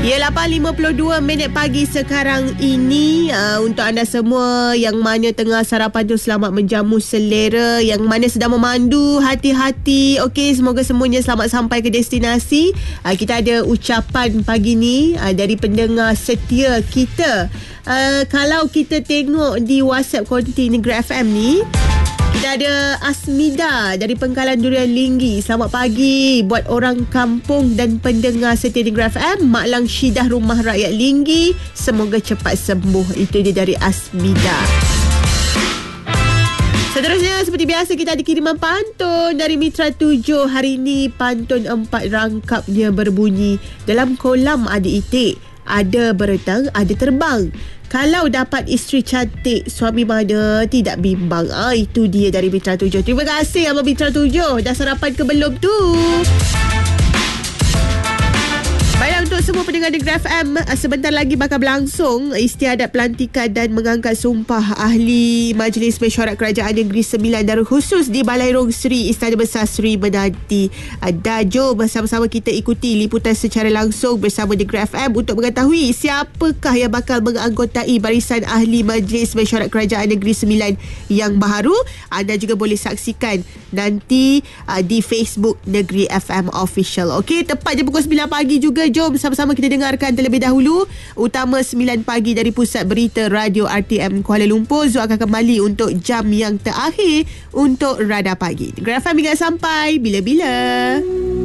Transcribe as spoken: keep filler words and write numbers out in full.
Ya, lapan lima puluh dua minit pagi sekarang ini. uh, Untuk anda semua yang mana tengah sarapan tu, selamat menjamu selera. Yang mana sedang memandu, hati-hati. Okey, semoga semuanya selamat sampai ke destinasi. uh, Kita ada ucapan pagi ni uh, dari pendengar setia kita. uh, Kalau kita tengok di WhatsApp konti Negeri F M ni, kita ada Asmida dari Pengkalan Durian Linggi. Selamat pagi buat orang kampung dan pendengar setia Negeri F M. Mak Lang Syidah Rumah Rakyat Linggi, semoga cepat sembuh. Itu dia dari Asmida. Seterusnya, seperti biasa, kita ada kiriman pantun dari Mitra tujuh. Hari ini pantun empat rangkapnya berbunyi. Dalam kolam ada itik, ada berenang, ada terbang. Kalau dapat isteri cantik, suami mana tidak bimbang. Ah, itu dia dari Mitra tujuh. Terima kasih Abang Mitra tujuh. Dah sarapan ke belum tu? Baiklah, untuk semua pendengar Negeri F M, sebentar lagi bakal berlangsung istiadat pelantikan dan mengangkat sumpah ahli Majlis Mesyuarat Kerajaan Negeri Sembilan Darul Khusus di Balai Rong Seri Istana Besar Seri Menanti. Dan jom bersama-sama kita ikuti liputan secara langsung bersama Negeri F M untuk mengetahui siapakah yang bakal menganggotai barisan ahli Majlis Mesyuarat Kerajaan Negeri Sembilan yang baharu. Anda juga boleh saksikan nanti uh, di Facebook Negeri F M Official. Okey, tepat je pukul sembilan pagi juga. Jom sama-sama kita dengarkan terlebih dahulu utama sembilan pagi dari Pusat Berita Radio R T M Kuala Lumpur. Zul akan kembali untuk jam yang terakhir untuk Radar Pagi. Negeri F M ingat sampai bila-bila.